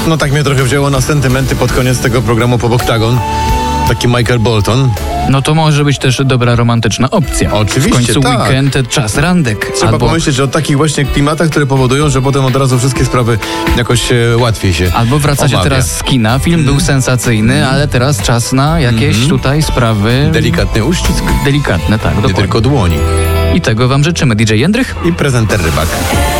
No tak mnie trochę wzięło na sentymenty pod koniec tego programu Pop Oktagon. Taki Michael Bolton. No to może być też dobra romantyczna opcja. Oczywiście, w końcu tak. weekend, czas randek. Trzeba pomyśleć o takich właśnie klimatach, które powodują, że potem od razu wszystkie sprawy jakoś łatwiej się Albo wracacie omawia. teraz z kina, film był sensacyjny, ale teraz czas na jakieś tutaj sprawy... Delikatny uścisk, Delikatne, tak, nie dokładnie. tylko dłoni. I tego wam życzymy. DJ Jędrych? I prezenter Rybak.